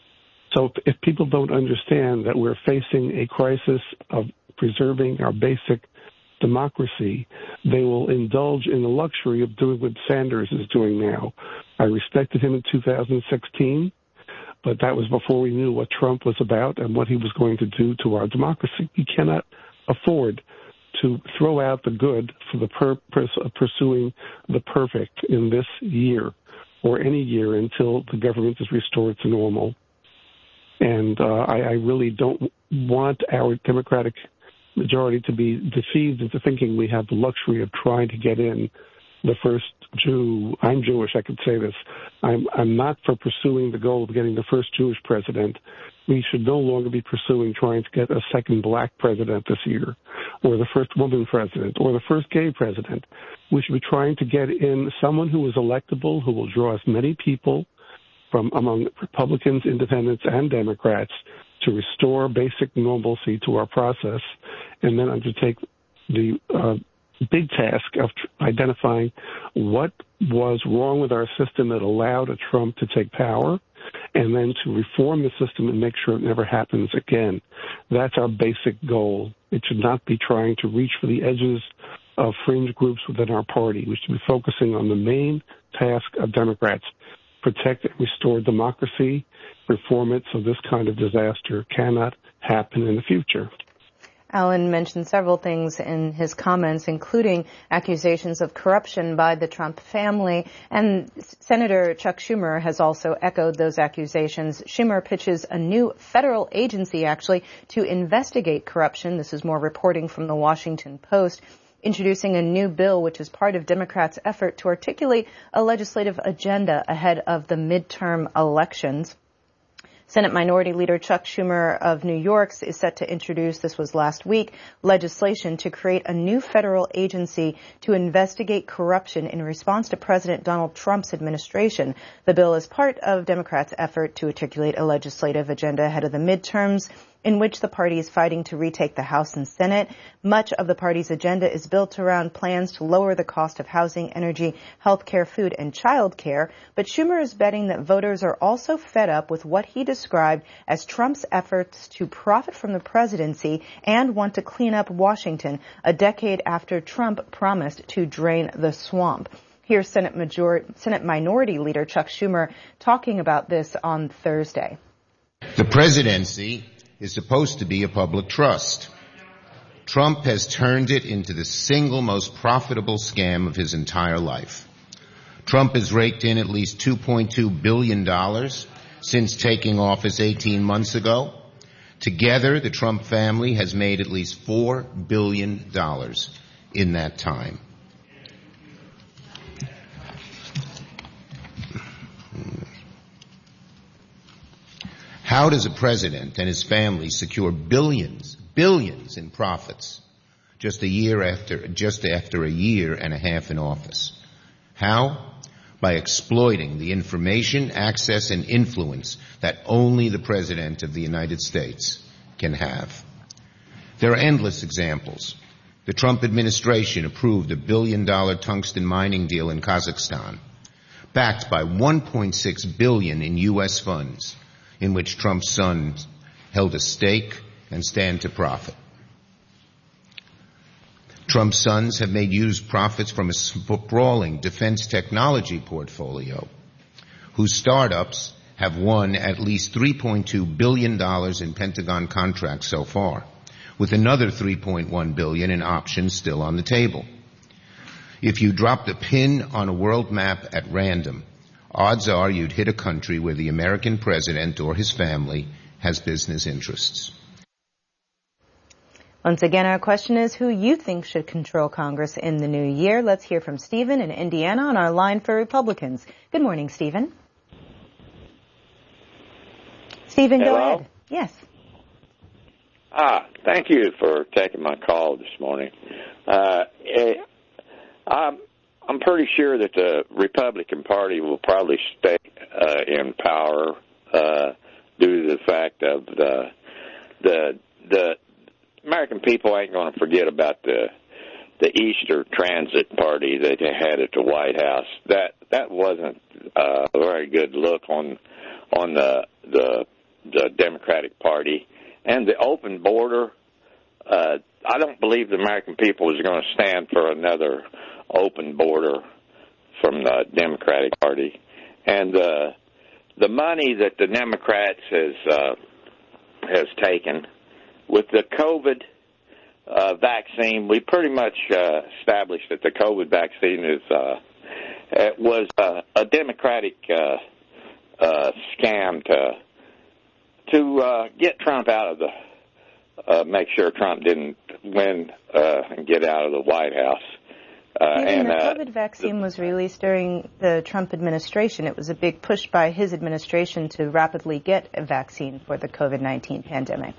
So if people don't understand that we're facing a crisis of preserving our basic democracy, they will indulge in the luxury of doing what Sanders is doing now. I respected him in two thousand sixteen, but that was before we knew what Trump was about and what he was going to do to our democracy. We cannot afford to throw out the good for the purpose of pursuing the perfect in this year or any year until the government is restored to normal. And uh, I, I really don't want our Democratic majority to be deceived into thinking we have the luxury of trying to get in the first Jew. I'm Jewish, I could say this. I'm, I'm not for pursuing the goal of getting the first Jewish president. We should no longer be pursuing trying to get a second black president this year, or the first woman president, or the first gay president. We should be trying to get in someone who is electable, who will draw as many people from among Republicans, independents, and Democrats to restore basic normalcy to our process, and then undertake the uh, big task of tr- identifying what was wrong with our system that allowed a Trump to take power, and then to reform the system and make sure it never happens again. That's our basic goal. It should not be trying to reach for the edges of fringe groups within our party. We should be focusing on the main task of Democrats: protect and restore democracy, reform it so this kind of disaster cannot happen in the future. Alan mentioned several things in his comments, including accusations of corruption by the Trump family, and Senator Chuck Schumer has also echoed those accusations. Schumer pitches a new federal agency, actually, to investigate corruption. This is more reporting from the Washington Post, introducing a new bill which is part of Democrats' effort to articulate a legislative agenda ahead of the midterm elections. Senate Minority Leader Chuck Schumer of New York is set to introduce, this was last week, legislation to create a new federal agency to investigate corruption in response to President Donald Trump's administration. The bill is part of Democrats' effort to articulate a legislative agenda ahead of the midterms, in which the party is fighting to retake the House and Senate. Much of the party's agenda is built around plans to lower the cost of housing, energy, health care, food, and child care. But Schumer is betting that voters are also fed up with what he described as Trump's efforts to profit from the presidency and want to clean up Washington a decade after Trump promised to drain the swamp. Here's Senate, Major- Senate Minority Leader Chuck Schumer talking about this on Thursday. The presidency is supposed to be a public trust. Trump has turned it into the single most profitable scam of his entire life. Trump has raked in at least two point two billion dollars since taking office eighteen months ago. Together, the Trump family has made at least four billion dollars in that time. How does a president and his family secure billions, billions in profits just a year after, just after a year and a half in office? How? By exploiting the information, access, and influence that only the President of the United States can have. There are endless examples. The Trump administration approved a billion-dollar tungsten mining deal in Kazakhstan, backed by one point six billion dollars in U S funds, in which Trump's sons held a stake and stand to profit. Trump's sons have made use profits from a sprawling defense technology portfolio, whose startups have won at least three point two billion dollars in Pentagon contracts so far, with another three point one billion dollars in options still on the table. If you dropped a pin on a world map at random, odds are you'd hit a country where the American president or his family has business interests. Once again, our question is who you think should control Congress in the new year. Let's hear from Stephen in Indiana on our line for Republicans. Good morning, Stephen. Stephen, Hello? go ahead. Yes. Ah, thank you for taking my call this morning. Uh, I'm I'm pretty sure that the Republican Party will probably stay uh, in power uh, due to the fact of the the the American people ain't going to forget about the the Easter Transit Party that they had at the White House. That that wasn't uh, a very good look on on the the, the Democratic Party. And the open border, uh, I don't believe the American people is going to stand for another open border from the Democratic Party. And uh, the money that the Democrats has uh, has taken with the COVID uh, vaccine, we pretty much uh, established that the COVID vaccine is uh, it was uh, a Democratic uh, uh, scam to to uh, get Trump out of the uh, make sure Trump didn't win uh, and get out of the White House. Uh, Even and the uh, COVID vaccine was released during the Trump administration. It was a big push by his administration to rapidly get a vaccine for the COVID nineteen pandemic.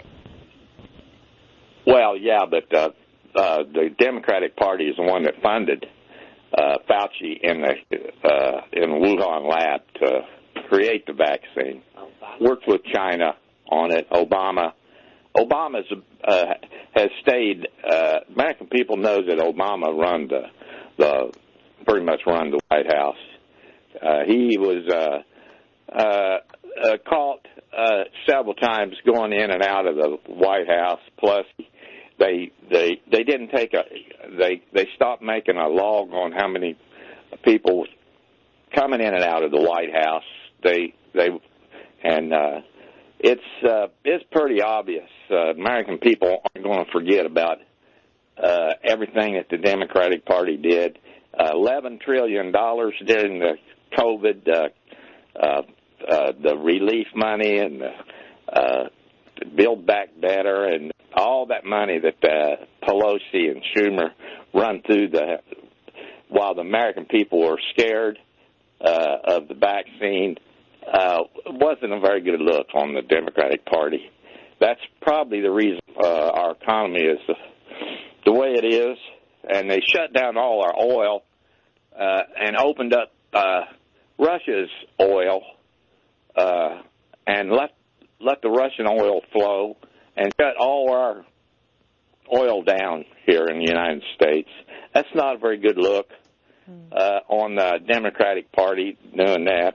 Well, yeah, but uh, uh, the Democratic Party is the one that funded uh, Fauci in the uh, in the Wuhan lab to create the vaccine. Worked with China on it. Obama, Obama's uh, has stayed. Uh, American people know that Obama run the the pretty much run the White House. Uh, he was uh, uh, uh, caught uh, several times going in and out of the White House. Plus, they they they didn't take a they they stopped making a log on how many people coming in and out of the White House. They they and uh, it's uh, it's pretty obvious. Uh, American people aren't going to forget about uh, everything that the Democratic Party did. Uh, Eleven trillion dollars during the COVID, uh, uh, uh, the relief money, and the uh, Build Back Better, and all that money that uh, Pelosi and Schumer run through the while the American people were scared uh, of the vaccine. Uh, wasn't a very good look on the Democratic Party. That's probably the reason uh, our economy is the, the way it is. And they shut down all our oil uh, and opened up uh, Russia's oil uh, and let let the Russian oil flow and shut all our oil down here in the United States. That's not a very good look uh, on the Democratic Party doing that.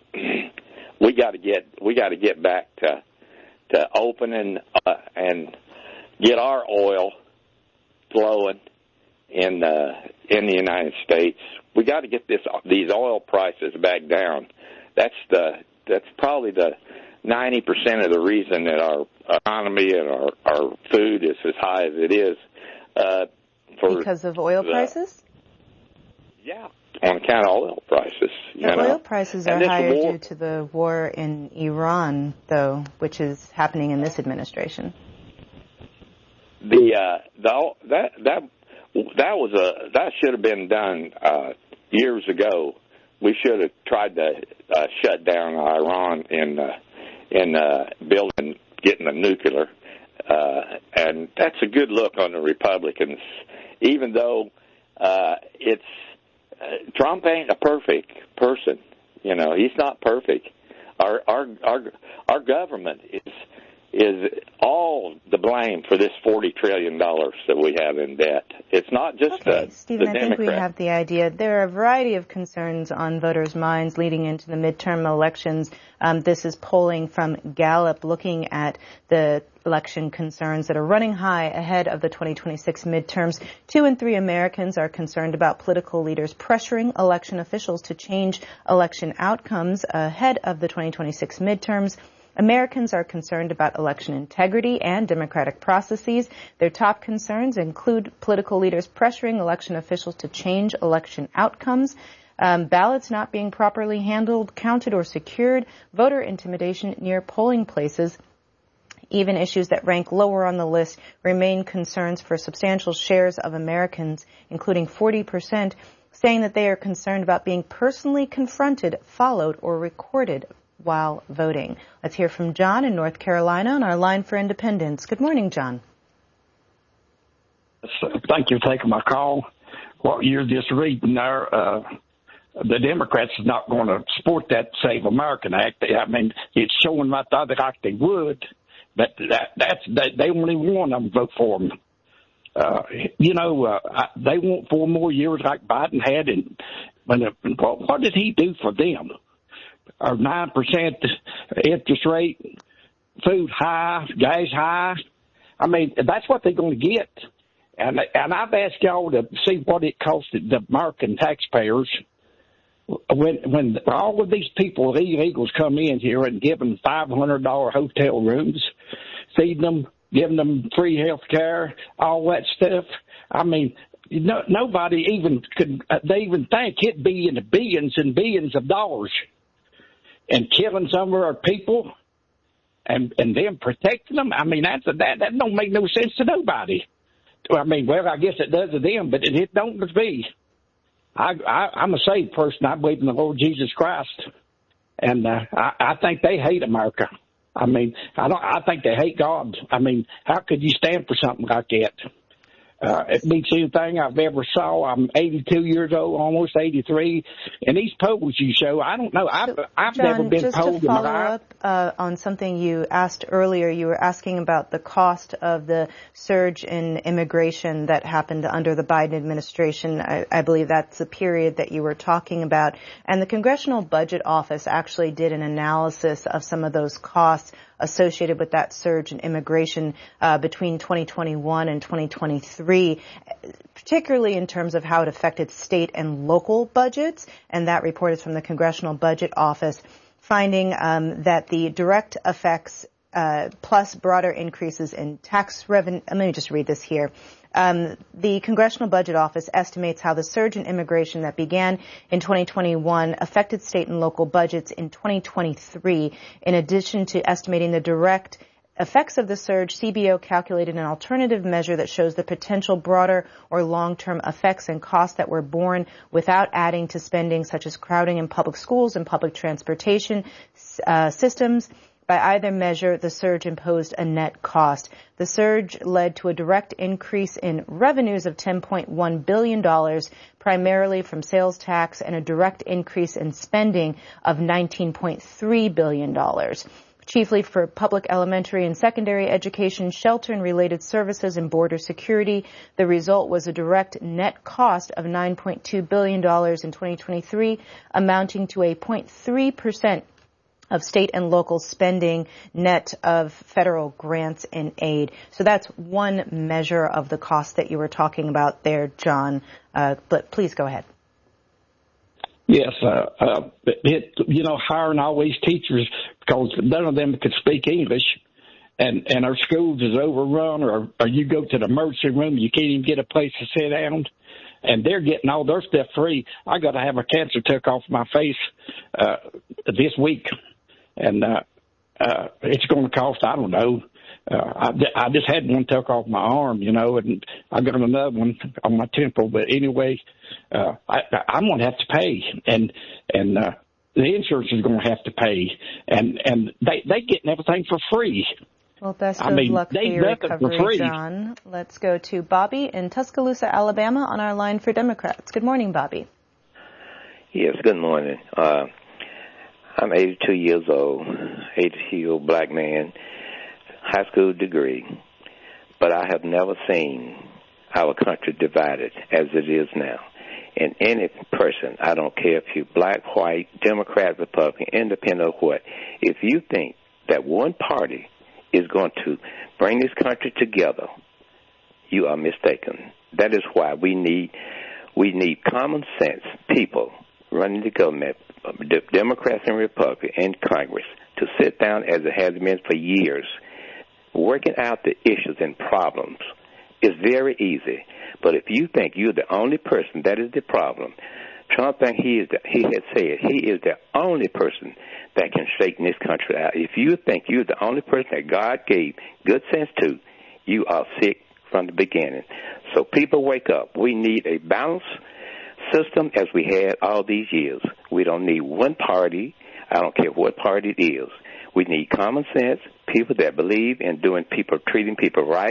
We got to get we got to get back to to opening uh, and get our oil flowing in uh, in the United States. We got to get this these oil prices back down. That's the that's probably the ninety percent of the reason that our economy and our our food is as high as it is. Uh, for because of oil the, prices? Yeah. On account of oil prices. You the know. oil prices are higher war, due to the war in Iran, though, which is happening in this administration. The uh, the that that that was a that should have been done uh, years ago. We should have tried to uh, shut down Iran in uh, in uh, building getting a nuclear, uh, and that's a good look on the Republicans, even though uh, it's. Uh, Trump ain't a perfect person, you know. He's not perfect. Our our our our government is is all the blame for this forty trillion dollars that we have in debt. It's not just okay, the Stephen, the I think we Democrats. have the idea. There are a variety of concerns on voters' minds leading into the midterm elections. Um, this is polling from Gallup looking at the election concerns that are running high ahead of the twenty twenty-six midterms. Two in three Americans are concerned about political leaders pressuring election officials to change election outcomes ahead of the twenty twenty-six midterms. Americans are concerned about election integrity and democratic processes. Their top concerns include political leaders pressuring election officials to change election outcomes, um, ballots not being properly handled, counted, or secured, voter intimidation near polling places. Even issues that rank lower on the list remain concerns for substantial shares of Americans, including forty percent, saying that they are concerned about being personally confronted, followed, or recorded while voting. Let's hear from John in North Carolina on our line for independence. Good morning, John. Thank you for taking my call. what you're just reading there, uh, the Democrats is not going to support that Save American Act. I mean, it's showing right there that like they would, but that, that's they, they only want them to vote for them. Uh, you know, uh, I, they want four more years like Biden had, and when it, what, what did he do for them? Our nine percent interest rate, food high, gas high. I mean, that's what they're going to get. And and I've asked y'all to see what it costed the American taxpayers when when all of these people, illegals, come in here and give them five hundred dollars hotel rooms, feeding them, giving them free health care, all that stuff. I mean, no, nobody even could, they even think it'd be in the billions and billions of dollars. And killing some of our people and and them protecting them, I mean, that's a, that, that don't make no sense to nobody. I mean, well, I guess it does to them, but it, it don't to me. I, I, I'm a saved person. I believe in the Lord Jesus Christ. And uh, I, I think they hate America. I mean, I don't. I think they hate God. I mean, how could you stand for something like that? Uh, it beats anything I've ever saw. I'm eighty-two years old, almost eighty-three. And these polls you show, I don't know. I, I've John, never been just polled to in my follow life. up uh, on something you asked earlier, you were asking about the cost of the surge in immigration that happened under the Biden administration. I, I believe that's the period that you were talking about. And the Congressional Budget Office actually did an analysis of some of those costs associated with that surge in immigration uh, between twenty twenty-one and twenty twenty-three, particularly in terms of how it affected state and local budgets. And that report is from the Congressional Budget Office, finding um, that the direct effects uh, plus broader increases in tax revenue. Let me just read this here. Um, the Congressional Budget Office estimates how the surge in immigration that began in twenty twenty-one affected state and local budgets in twenty twenty-three. In addition to estimating the direct effects of the surge, C B O calculated an alternative measure that shows the potential broader or long-term effects and costs that were borne without adding to spending, such as crowding in public schools and public transportation uh, systems. By either measure, the surge imposed a net cost. The surge led to a direct increase in revenues of ten point one billion dollars, primarily from sales tax, and a direct increase in spending of nineteen point three billion dollars. Chiefly for public elementary and secondary education, shelter and related services, and border security. The result was a direct net cost of nine point two billion dollars in twenty twenty-three, amounting to a zero point three percent of state and local spending net of federal grants and aid. So that's one measure of the cost that you were talking about there, John. Uh, but please go ahead. Yes, uh, uh, it, you know, hiring all these teachers because none of them could speak English, and, and our schools is overrun, or, or you go to the emergency room, you can't even get a place to sit down, and they're getting all their stuff free. I got to have a cancer took off my face uh, this week. And uh, uh, it's going to cost, I don't know. Uh, I, I just had one took off my arm, you know, and I got another one on my temple. But anyway, uh, I, I'm going to have to pay, and and uh, the insurance is going to have to pay, and and they they getting everything for free. Well, best I of mean, luck for your recovery, for John. Let's go to Bobby in Tuscaloosa, Alabama, on our line for Democrats. Good morning, Bobby. Yes, good morning. Uh, I'm eighty-two years old, eighty-year-old black man, high school degree, but I have never seen our country divided as it is now. And any person, I don't care if you're black, white, Democrat, Republican, independent, or what, if you think that one party is going to bring this country together, you are mistaken. That is why we need we need common sense people running the government, Democrats and Republicans in Congress, to sit down as it has been for years, working out the issues and problems. Is very easy. But if you think you're the only person, that is the problem. Trump thinks he is the, he has said he is the only person that can straighten this country out. If you think you're the only person that God gave good sense to, you are sick from the beginning. So people wake up. We need a balanced system as we had all these years. We don't need one party. I don't care what party it is. We need common sense, people that believe in doing people, treating people right,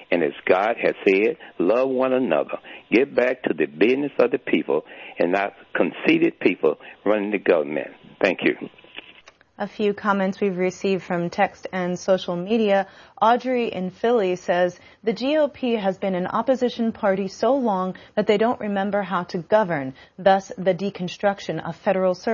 And as God has said, love one another. Get back to the business of the people and not conceited people running the government. Thank you. A few comments we've received from text and social media. Audrey in Philly says, the G O P has been an opposition party so long that they don't remember how to govern, thus the deconstruction of federal service.